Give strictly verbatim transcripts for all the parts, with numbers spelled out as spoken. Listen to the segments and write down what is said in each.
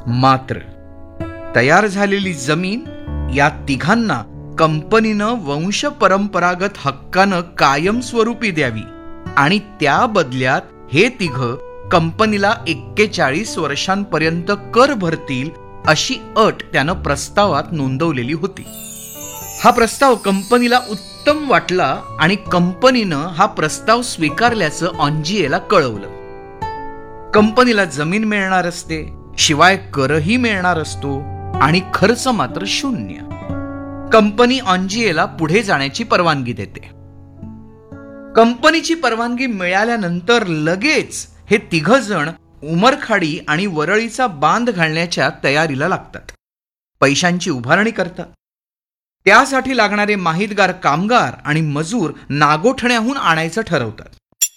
मात्र तयार झालेली जमीन या तिघांना कंपनीनं वंश परंपरागत हक्कानं कायमस्वरूपी द्यावी आणि त्या बदल्यात हे तिघ कंपनीला एक्केचाळीस वर्षांपर्यंत कर भरतील अशी अट त्यानं प्रस्तावात नोंदवलेली होती. हा प्रस्ताव कंपनीला उत्तम वाटला आणि कंपनीनं हा प्रस्ताव स्वीकारल्याचं ऑन्जिएला कळवलं. कंपनीला जमीन मिळणार असते, शिवाय करही मिळणार असतो आणि खर्च मात्र शून्य. कंपनी ऑन्जिएला पुढे जाण्याची परवानगी देते. कंपनीची परवानगी मिळाल्यानंतर लगेच हे तिघ जण उमरखाडी आणि वरळीचा बांध घालण्याच्या तयारीला लागतात. पैशांची उभारणी करतात. त्यासाठी लागणारे माहितगार कामगार आणि मजूर नागोठण्याहून आणायचं ठरवतात.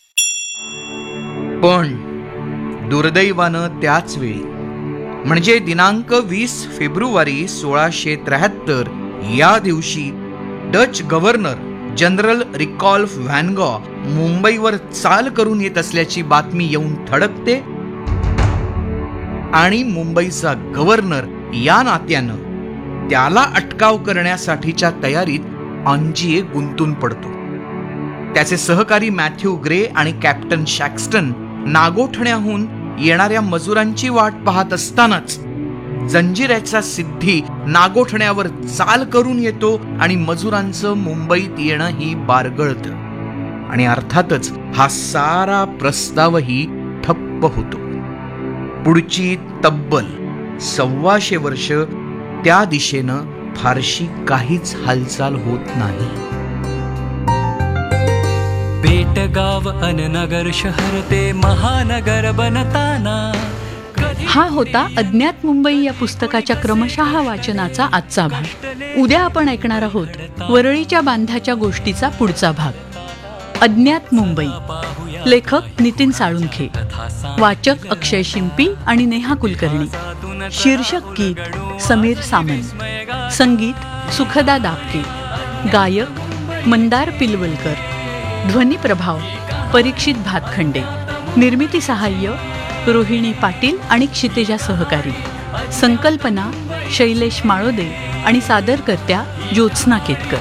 पण दुर्दैवानं त्याच वेळी म्हणजे दिनांक वीस फेब्रुवारी सोळाशे त्र्याहत्तर या दिवशी डच गव्हर्नर जनरल रिकॉल्फ व्हॅन गॉ मुंबईवर चाल करून येत असल्याची बातमी येऊन थडकते आणि मुंबईचा गव्हर्नर या नात्यानं त्याला अटकाव करण्यासाठीच्या तयारीत ऑन्जिए गुंतून पडतो. त्याचे सहकारी मॅथ्यू ग्रे आणि कॅप्टन शॅक्स्टन नागोठण्याहून येणाऱ्या मजुरांची वाट पाहत असतानाच जंजिऱ्याचा सिद्धी नागोठण्यावर चाल करून येतो आणि मजुरांचं मुंबईत येणं ही बारगळतं आणि अर्थातच हा सारा प्रस्तावही ठप्प होतो. पुढची तब्बल सव्वाशे वर्ष त्या दिशेनं फारशी काहीच हालचाल होत नाही. पेटगाव अन नगर शहर ते महानगर बनताना. हा होता अज्ञात मुंबई या पुस्तकाच्या क्रमशः वाचनाचा आजचा भाग. उद्या आपण ऐकणार आहोत वरळीच्या बांधाच्या गोष्टीचा पुढचा भाग. अज्ञात मुंबई. लेखक नितीन साळुंखे. वाचक अक्षय शिंपी आणि नेहा कुलकर्णी. शीर्षक गीत समीर सामंत. संगीत सुखदा दापके. गायक मंदार पिलवलकर. ध्वनी प्रभाव परीक्षित भातखंडे. निर्मिती सहाय्य रोहिणी पाटील आणि क्षितिजा सहकारी. संकल्पना शैलेश माळोदे आणि सादरकर्त्या ज्योत्स्ना केतकर.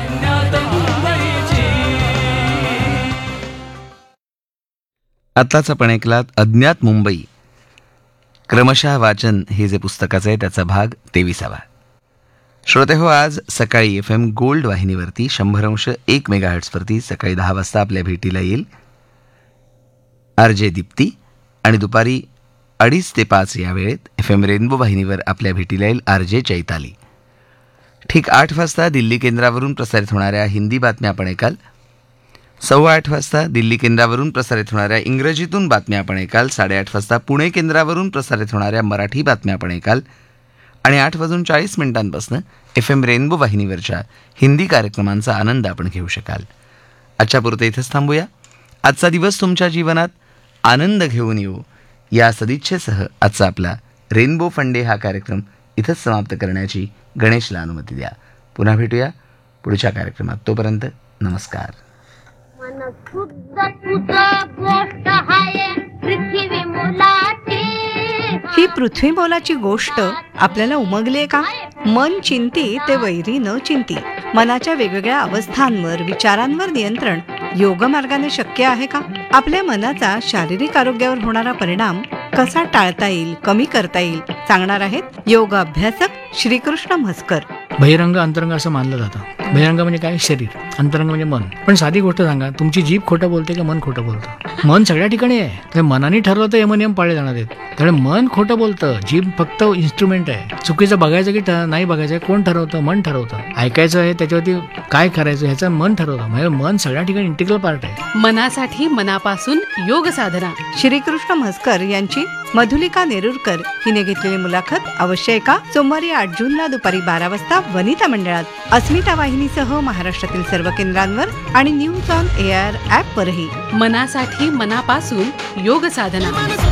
आताच आपण ऐकलात अज्ञात मुंबई क्रमशः वाचन हे जे पुस्तकाचं आहे त्याचा भाग तेविसावा. श्रोते हो, आज सकाळी एफ एम गोल्ड वाहिनीवरती शंभर अंश एक मेगा हर्ट्सवरती सकाळी दहा वाजता आपल्या भेटीला येईल आर जे दीप्ती आणि दुपारी अडीच ते पाच या वेळेत एफ एम रेनबो वाहिनीवर आपल्या भेटीला येईल आर जे चैताली. ठीक आठ वाजता दिल्ली केंद्रावरून प्रसारित होणाऱ्या हिंदी बातम्या आपण ऐकाल. सव्वा आठ वाजता दिल्ली केंद्रावरून प्रसारित होणाऱ्या इंग्रजीतून बातम्या आपण ऐकाल. साडेआठ वाजता पुणे केंद्रावरून प्रसारित होणाऱ्या मराठी बातम्या आपण ऐकाल. आणि आठ वाजून चाळीस मिनिटांपासून एफ एम रेनबो वाहिनीवरच्या हिंदी कार्यक्रमांचा आनंद आपण घेऊ शकाल. आजच्या पुरते इथंच थांबूया. आजचा दिवस तुमच्या जीवनात आनंद घेऊन येऊ या सदिच्छेसह आजचा आपला रेनबो फंडे हा कार्यक्रम इथंच समाप्त करण्याची गणेशला अनुमती द्या. पुन्हा भेटूया पुढच्या कार्यक्रमात. तोपर्यंत नमस्कार. ही पृथ्वी मोलाची गोष्ट आपल्याला उमगली का? मन चिंती ते वैरी न चिंती. मनाच्या वेगवेगळ्या अवस्थांवर विचारांवर नियंत्रण योगमार्गाने शक्य आहे का? आपल्या मनाचा शारीरिक आरोग्यावर होणारा परिणाम कसा टाळता येईल, कमी करता येईल सांगणार आहेत योग अभ्यासक श्रीकृष्ण म्हस्कर. बहिरंग अंतरंग असं मानलं जातं. बहिरंग म्हणजे काय? शरीर. अंतरंग म्हणजे मन. पण साधी गोष्ट सांगा, तुमची जीभ खोटं बोलते का मन खोटं बोलतं? मन सगळ्या ठिकाणी आहे. तर मनाने ठरवतं यमनियम पाळले जाणार आहेत. त्यामुळे मन खोटं बोलतं, जीभ फक्त इन्स्ट्रुमेंट आहे. चुकीचं बघायचं की नाही बघायचं कोण ठरवतं? मन ठरवतं. ऐकायचं आहे त्याच्यावरती काय करायचं ह्याचं मन ठरवतं. म्हणजे मन सगळ्या ठिकाणी इंटिग्रल पार्ट आहे. मनासाठी मनापासून योग साधना. श्रीकृष्ण म्हस्कर यांची मधुलिका नेरुरकर हिने घेतलेली मुलाखत अवश्य ऐका. सोमवारी आठ जूनला दुपारी बारा वाजता वनिता मंडळात. अस्मिता वाहिनीसह महाराष्ट्रातील सर्व केंद्रांवर आणि न्यूज ऑन एअर ऍप वरही. मनासाठी मनापासून योग साधना.